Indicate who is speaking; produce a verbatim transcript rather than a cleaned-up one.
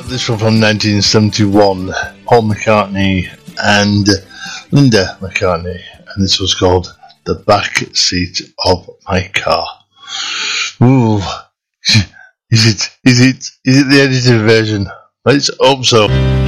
Speaker 1: this one from nineteen seventy-one, Paul McCartney and Linda McCartney, and this was called The Back Seat of My Car. Ooh, is it, is it, is it the edited version? Let's hope so.